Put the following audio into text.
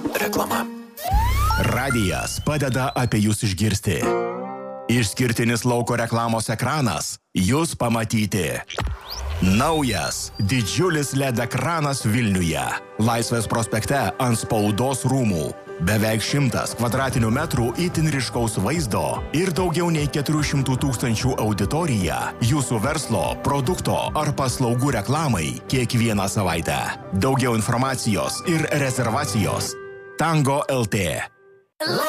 Reklama. Radijas padeda apie jūs išgirsti. Išskirtinis lauko reklamos ekranas jūs pamatyti. Naujas didžiulis LED ekranas Vilniuje. Laisvės prospekte ant Spaudos rūmų. Beveik 100 kvadratinių metrų itin ryškaus vaizdo ir daugiau nei 400 000 auditorija jūsų verslo, produkto ar paslaugų reklamai kiekvieną savaitę. Daugiau informacijos ir rezervacijos Tango LT.